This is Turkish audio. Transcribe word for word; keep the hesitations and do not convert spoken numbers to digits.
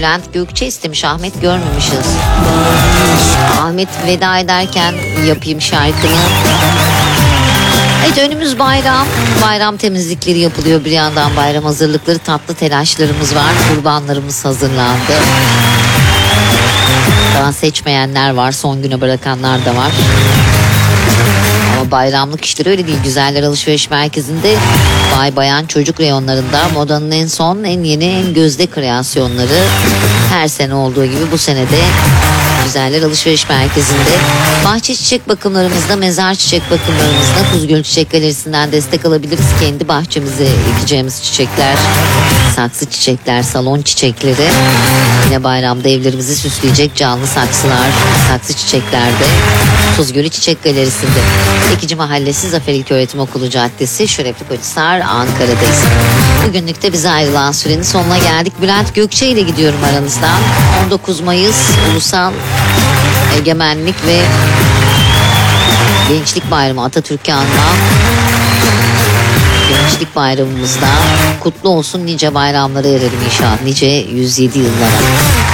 Bülent Gökçe istemiş, Ahmet görmemişiz. Ahmet veda ederken yapayım şarkını. Evet, önümüz bayram. Bayram temizlikleri yapılıyor bir yandan, bayram hazırlıkları, tatlı telaşlarımız var. Kurbanlarımız hazırlandı. Daha seçmeyenler var, son güne bırakanlar da var. Ama bayramlık işleri öyle değil. Güzeller Alışveriş Merkezi'nde bay bayan çocuk reyonlarında modanın en son, en yeni, en gözde kreasyonları her sene olduğu gibi bu senede Güzeller Alışveriş Merkezi'nde bahçe çiçek bakımlarımızda, mezar çiçek bakımlarımızda Kuzgül Çiçek Galerisi'nden destek alabiliriz. Kendi bahçemize ekeceğimiz çiçekler, saksı çiçekler, salon çiçekleri, yine bayramda evlerimizi süsleyecek canlı saksılar, saksı çiçeklerde Kuzgül Çiçek Galerisi'nde. Ekici Mahallesi Zafer İlköğretim Okulu Caddesi, Şerefli Koçhisar, Ankara'dayız. Bugünlük de bize ayrılan sürenin sonuna geldik. Bülent Gökçe ile gidiyorum aranızdan. on dokuz Mayıs Ulusal Egemenlik ve Gençlik Bayramı, Atatürk'ü anma Gençlik Bayramımızda kutlu olsun, nice bayramlara erelim inşallah, nice yüz yedi yıllara.